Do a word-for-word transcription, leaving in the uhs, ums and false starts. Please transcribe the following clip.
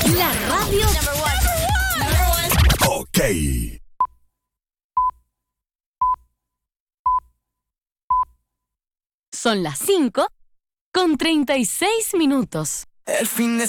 La radio number one. Number one. Ok. Son las cinco con treinta y seis minutos. El fin de